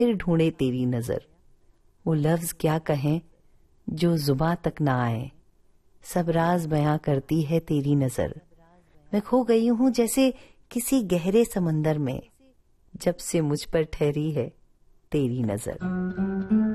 फिर ढूंढे तेरी नजर। वो लफ्ज क्या कहें जो जुबां तक ना आए, सब राज बयां करती है तेरी नजर। मैं खो गई हूं जैसे किसी गहरे समंदर में, जब से मुझ पर ठहरी है तेरी नजर।